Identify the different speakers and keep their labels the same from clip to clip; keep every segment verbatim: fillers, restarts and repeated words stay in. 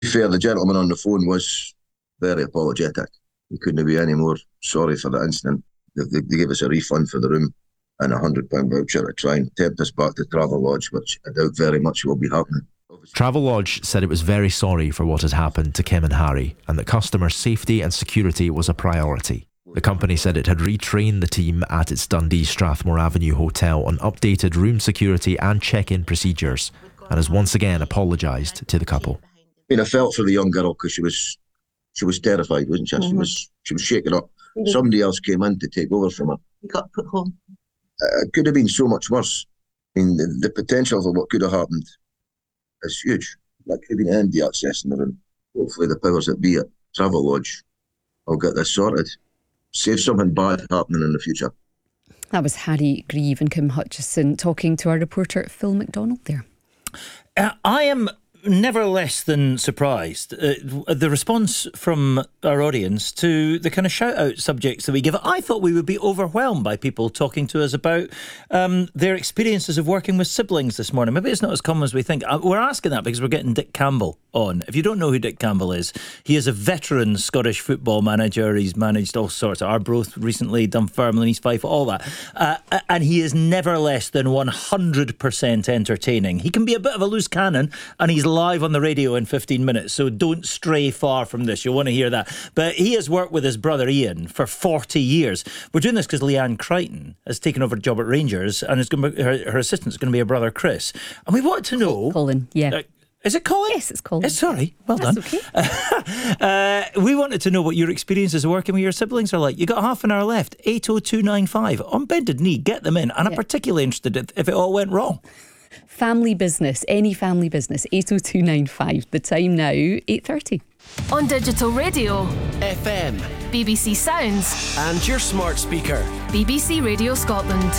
Speaker 1: be fair, the gentleman on the phone was very apologetic. He couldn't be any more sorry for the incident. They, they, they gave us a refund for the room and a one hundred pounds voucher to try and tempt us back to Travelodge, which I doubt very much will be happening.
Speaker 2: Travelodge said it was very sorry for what had happened to Kim and Harry and that customer safety and security was a priority. The company said it had retrained the team at its Dundee Strathmore Avenue hotel on updated room security and check-in procedures and has once again apologised to the couple.
Speaker 1: I mean, I felt for the young girl because she was she was terrified, wasn't she? Mm-hmm. She was she was shaken up. Mm-hmm. Somebody else came in to take over from her.
Speaker 3: He got put home.
Speaker 1: Uh, it could have been so much worse. I mean, the, the potential for what could have happened is huge. That could have been anybody accessing the room. Hopefully the powers that be at Travelodge will get this sorted. Save something bad happening in the future.
Speaker 4: That was Harry Grieve and Kim Hutchison talking to our reporter Phil McDonald there.
Speaker 5: Uh, I am never less than surprised. Uh, the response from our audience to the kind of shout-out subjects that we give. I thought we would be overwhelmed by people talking to us about um, their experiences of working with siblings this morning. Maybe it's not as common as we think. Uh, we're asking that because we're getting Dick Campbell on. If you don't know who Dick Campbell is, he is a veteran Scottish football manager. He's managed all sorts of Arbroath recently, Dunfermline, East Fife, all that. Uh, and he is never less than one hundred percent entertaining. He can be a bit of a loose cannon, and he's live on the radio in fifteen minutes, so don't stray far from this. You'll want to hear that. But he has worked with his brother Ian for forty years. We're doing this because Leanne Crichton has taken over the job at Rangers, and is going to, her, her assistant's going to be her brother Chris. And we want to know...
Speaker 4: Colin, yeah. Uh,
Speaker 5: Is it Colin?
Speaker 4: Yes, it's Colin.
Speaker 5: Uh, sorry, well
Speaker 4: That's
Speaker 5: done.
Speaker 4: Okay.
Speaker 5: uh, we wanted to know what your experiences of working with your siblings are like. You got half an hour left. eight oh two nine five. On bended knee, get them in. And yeah. I'm particularly interested if it all went wrong.
Speaker 4: Family business, any family business, eight oh two nine five. The time now, eight thirty.
Speaker 6: On digital radio,
Speaker 7: F M,
Speaker 6: B B C Sounds,
Speaker 7: and your smart speaker,
Speaker 6: B B C Radio Scotland.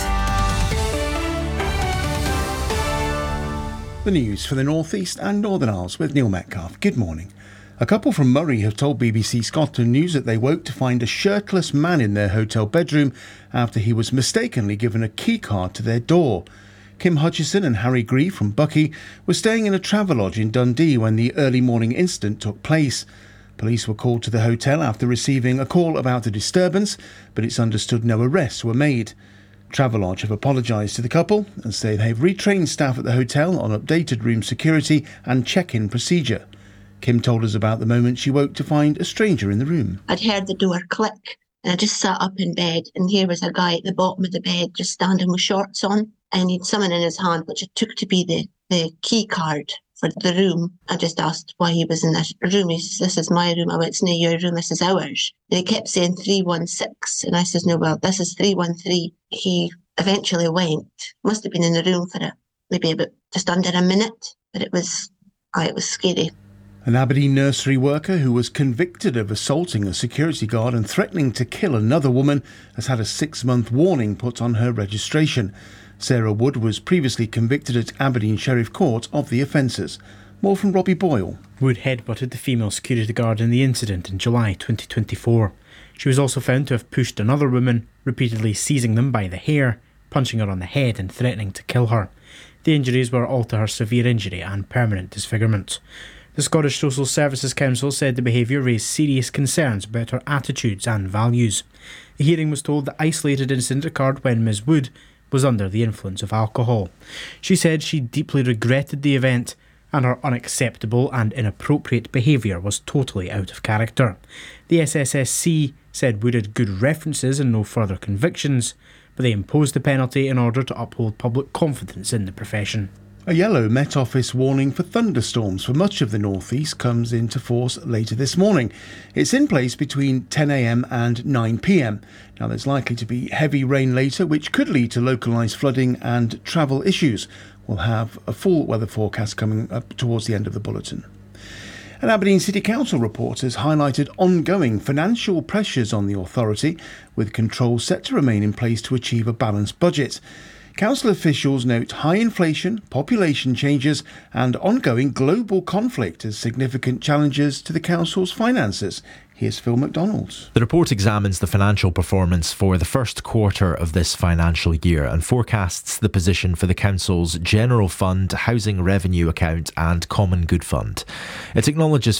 Speaker 8: The news for the North East and Northern Isles with Neil Metcalf. Good morning. A couple from Murray have told B B C Scotland News that they woke to find a shirtless man in their hotel bedroom after he was mistakenly given a key card to their door. Kim Hutchison and Harry Grieve from Buckie were staying in a Travelodge in Dundee when the early morning incident took place. Police were called to the hotel after receiving a call about a disturbance, but it's understood no arrests were made. Travelodge have apologised to the couple and say they've retrained staff at the hotel on updated room security and check-in procedure. Kim told us about the moment she woke to find a stranger in the room.
Speaker 3: I'd heard the door click and I just sat up in bed, and here was a guy at the bottom of the bed just standing with shorts on, and he'd something in his hand which it took to be the, the key card for the room. I just asked why he was in this room. He says, "This is my room." I went, "It's not your room, this is ours." And he kept saying three one six, and I says, "No, well, this is three one three. He eventually went. Must have been in the room for a, maybe about just under a minute, but it was, oh, it was scary.
Speaker 8: An Aberdeen nursery worker who was convicted of assaulting a security guard and threatening to kill another woman has had a six-month warning put on her registration. Sarah Wood was previously convicted at Aberdeen Sheriff Court of the offences. More from Robbie Boyle.
Speaker 9: Wood headbutted the female security guard in the incident in July twenty twenty-four. She was also found to have pushed another woman, repeatedly seizing them by the hair, punching her on the head and threatening to kill her. The injuries were all to her severe injury and permanent disfigurement. The Scottish Social Services Council said the behaviour raised serious concerns about her attitudes and values. The hearing was told the isolated incident occurred when Miz Wood was under the influence of alcohol. She said she deeply regretted the event and her unacceptable and inappropriate behaviour was totally out of character. The S S S C said Wood had good references and no further convictions, but they imposed the penalty in order to uphold public confidence in the profession.
Speaker 8: A yellow Met Office warning for thunderstorms for much of the North East comes into force later this morning. It's in place between ten a m and nine p m. Now there's likely to be heavy rain later, which could lead to localised flooding and travel issues. We'll have a full weather forecast coming up towards the end of the bulletin. An Aberdeen City Council report has highlighted ongoing financial pressures on the authority, with controls set to remain in place to achieve a balanced budget. Council officials note high inflation, population changes and ongoing global conflict as significant challenges to the council's finances. Here's Phil McDonald.
Speaker 2: The report examines the financial performance for the first quarter of this financial year and forecasts the position for the council's general fund, housing revenue account and common good fund. It acknowledges